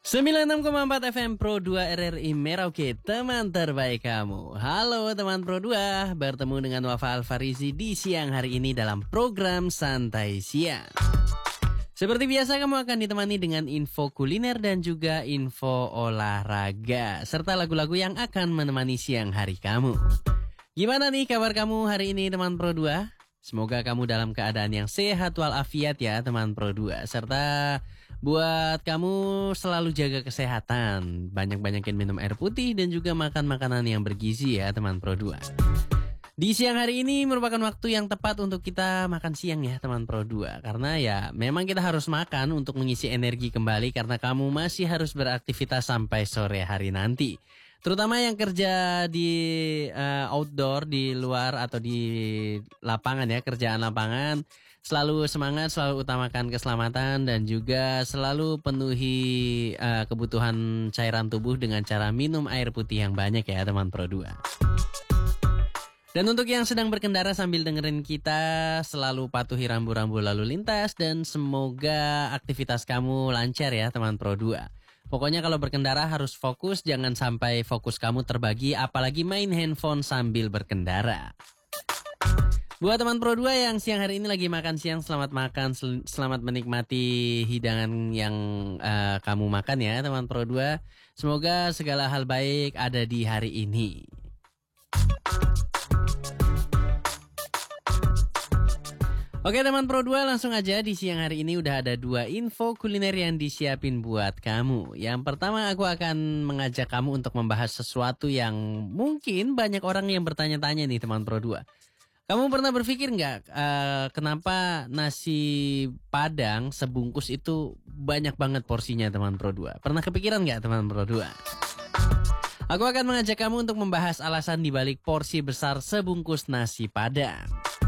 96,4 FM Pro 2 RRI Merauke, teman terbaik kamu. Halo teman Pro 2, bertemu dengan Wafa Alfarizi di siang hari ini dalam program Santai Siang. Seperti biasa kamu akan ditemani dengan info kuliner dan juga info olahraga, serta lagu-lagu yang akan menemani siang hari kamu. Gimana nih kabar kamu hari ini teman Pro 2? Semoga kamu dalam keadaan yang sehat walafiat ya teman Pro 2. Serta buat kamu selalu jaga kesehatan. Banyak-banyakin minum air putih dan juga makan makanan yang bergizi ya teman Pro 2. Di siang hari ini merupakan waktu yang tepat untuk kita makan siang ya teman Pro 2. Karena ya memang kita harus makan untuk mengisi energi kembali karena kamu masih harus beraktivitas sampai sore hari nanti. Terutama yang kerja di outdoor, di luar atau di lapangan ya, kerjaan lapangan. Selalu semangat, selalu utamakan keselamatan dan juga selalu penuhi kebutuhan cairan tubuh dengan cara minum air putih yang banyak ya teman Pro 2. Dan untuk yang sedang berkendara sambil dengerin kita, selalu patuhi rambu-rambu lalu lintas dan semoga aktivitas kamu lancar ya teman Pro 2. Pokoknya kalau berkendara harus fokus, jangan sampai fokus kamu terbagi, apalagi main handphone sambil berkendara. Buat teman Pro 2 yang siang hari ini lagi makan siang, selamat makan, selamat menikmati hidangan yang kamu makan ya teman Pro 2. Semoga segala hal baik ada di hari ini. Oke teman Pro 2, langsung aja di siang hari ini udah ada 2 info kuliner yang disiapin buat kamu. Yang pertama aku akan mengajak kamu untuk membahas sesuatu yang mungkin banyak orang yang bertanya-tanya nih teman Pro 2. Kamu pernah berpikir nggak kenapa nasi Padang sebungkus itu banyak banget porsinya teman Pro 2? Pernah kepikiran nggak teman Pro 2? Aku akan mengajak kamu untuk membahas alasan dibalik porsi besar sebungkus nasi Padang.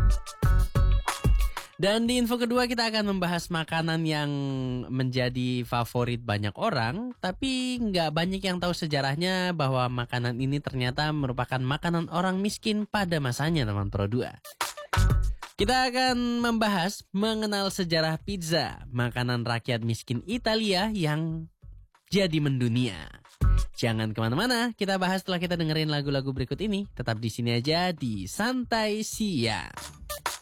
Dan di info kedua kita akan membahas makanan yang menjadi favorit banyak orang, tapi nggak banyak yang tahu sejarahnya bahwa makanan ini ternyata merupakan makanan orang miskin pada masanya teman Pro 2. Kita akan membahas mengenal sejarah pizza, makanan rakyat miskin Italia yang jadi mendunia. Jangan kemana-mana, kita bahas setelah kita dengerin lagu-lagu berikut ini. Tetap di sini aja di Santai Siang.